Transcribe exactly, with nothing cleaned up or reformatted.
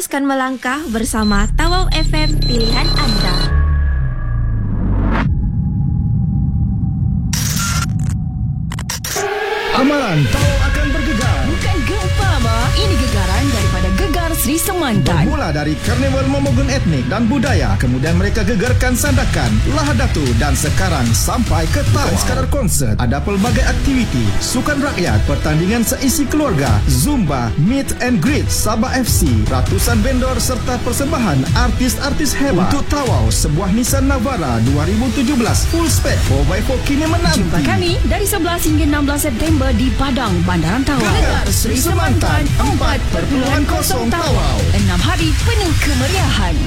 teruskan melangkah bersama Tawau F M, pilihan anda. Amalan Tawau akan bergegar. Bukan gempa, Ma. Ini gegaran daripada Gegar Sri Semantan. Bermula dari karnival memogun etnik dan budaya, kemudian mereka gegarkan Sandakan, Lahadatu dan sekarang sampai ke Tawau. Bukan sekadar konsert, ada pelbagai aktiviti, sukan rakyat, pertandingan seisi keluarga, Zumba, Meet and Greet, Sabah F C, ratusan vendor serta persembahan artis-artis hebat. Untuk Tawau, sebuah Nissan Navara dua ribu tujuh belas full spec empat by empat kini menanti. Jumpa kami dari sebelas hingga enam belas September di Padang, Bandaran Tawau. Gegar Sri Semantan empat kosong Tawau. enam hari penuh kemeriahan.